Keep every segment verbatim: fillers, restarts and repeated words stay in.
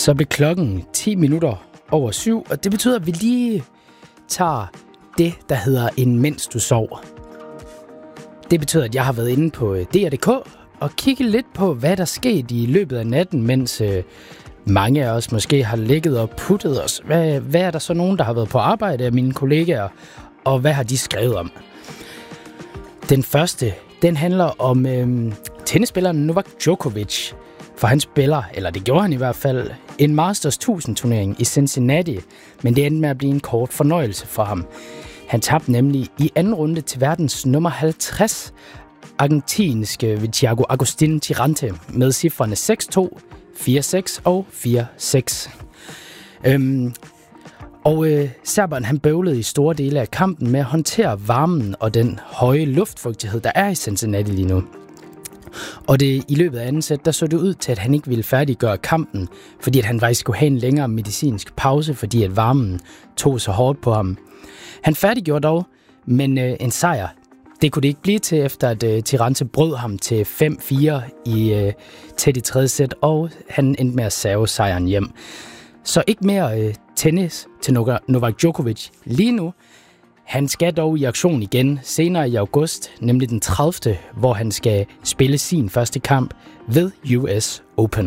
Så blev klokken ti minutter over syv, og det betyder, at vi lige tager det, der hedder en mens du sover. Det betyder, at jeg har været inde på D R punktum d k og kigget lidt på, hvad der skete i løbet af natten, mens øh, mange af os måske har ligget og puttet os. Hvad, hvad er der så nogen, der har været på arbejde af mine kollegaer, og hvad har de skrevet om? Den første, den handler om øh, tennisspilleren Novak Djokovic. For han spiller, eller det gjorde han i hvert fald, en Masters tusind turnering i Cincinnati, men det endte med at blive en kort fornøjelse for ham. Han tabte nemlig i anden runde til verdens nummer halvtreds, argentinske Thiago Agustin Tirante, med cifrene seks to, fire seks og fire seks. Øhm, og øh, serberen han bøvlede i store dele af kampen med at håndtere varmen og den høje luftfugtighed, der er i Cincinnati lige nu. Og det, i løbet af anden sæt, der så det ud til, at han ikke ville færdiggøre kampen, fordi at han faktisk skulle have en længere medicinsk pause, fordi at varmen tog så hårdt på ham. Han færdiggjorde dog, men øh, en sejr, det kunne det ikke blive til, efter at øh, Tirante brød ham til fem fire i, øh, til det tredje sæt, og han endte med at serve sejren hjem. Så ikke mere øh, tennis til Novak Djokovic lige nu. Han skal dog i aktion igen senere i august, nemlig den tredivte, hvor han skal spille sin første kamp ved U S Open.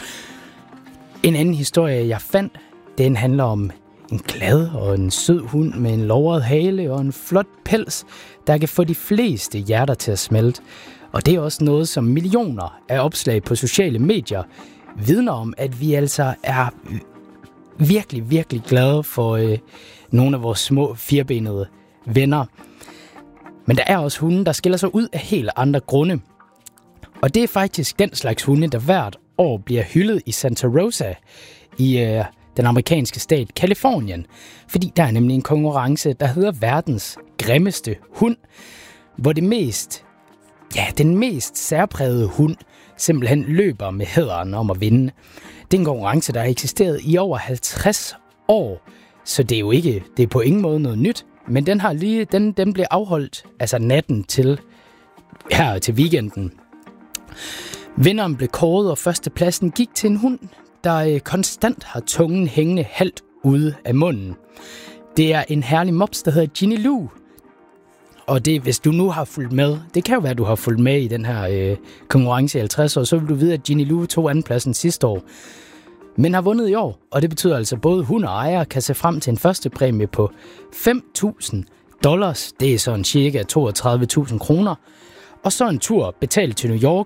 En anden historie, jeg fandt, den handler om en glad og en sød hund med en låret hale og en flot pels, der kan få de fleste hjerter til at smelte. Og det er også noget, som millioner af opslag på sociale medier vidner om, at vi altså er virkelig, virkelig glade for øh, nogle af vores små firbenede venner. Men der er også hunde, der skiller sig ud af helt andre grunde. Og det er faktisk den slags hunde, der hvert år bliver hyldet i Santa Rosa i øh, den amerikanske stat Kalifornien. Fordi der er nemlig en konkurrence, der hedder verdens grimmeste hund, hvor det mest, ja, den mest særprægede hund simpelthen løber med hæderen om at vinde. Det er en konkurrence, der har eksisteret i over halvtreds år, så det er jo ikke, det er på ingen måde noget nyt, men den har lige, den, den blev afholdt altså natten til her til weekenden. Vinderen blev kåret, og førstepladsen gik til en hund, der øh, konstant har tungen hængende halvt ude af munden. Det er en herlig mops, der hedder Ginny Lou. Og det, hvis du nu har fulgt med, det kan jo være, at du har fulgt med i den her øh, konkurrence i halvtreds år, så vil du vide, at Ginny Lou tog andenpladsen sidste år, men har vundet i år. Og det betyder altså, at både hund og ejer kan se frem til en første præmie på fem tusind dollars. Det er sådan cirka toogtredive tusind kroner. Og så en tur betalt til New York